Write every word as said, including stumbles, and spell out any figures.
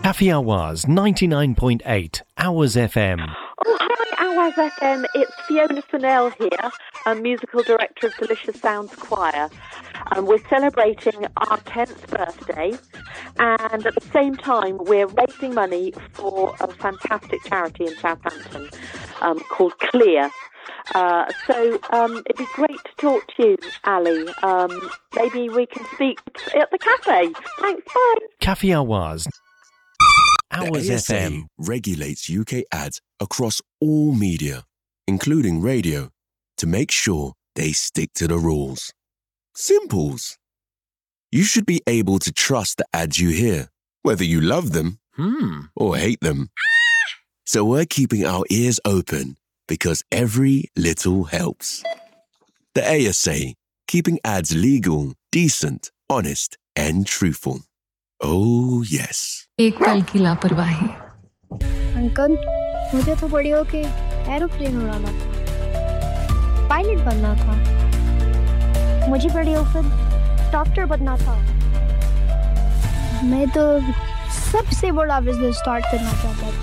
Cafe Awaz ninety-nine point eight, Hours F M. Oh, hi, Hours F M. It's Fiona Fennell here, a musical director of Delicious Sounds Choir. Um, we're celebrating our tenth birthday, and at the same time, we're raising money for a fantastic charity in Southampton um, called Clear. Uh, so um, it'd be great to talk to you, Ali. Um, maybe we can speak at the cafe. Thanks, bye. Cafe Awaz. Hours The A S A F M regulates U K ads across all media, including radio, to make sure they stick to the rules. Simples. You should be able to trust the ads you hear, whether you love them Hmm. or hate them. So we're keeping our ears open because every little helps. The A S A, keeping ads legal, decent, honest, and truthful. Oh, yes. एक पल की लापरवाही। Uncle, मुझे तो बड़ी होके aeroplane उड़ाना था, पायलट बनना था। मुझे बड़ी होकर डॉक्टर बनना था। मैं तो सबसे बड़ा बिजनेस स्टार्ट करना चाहता था।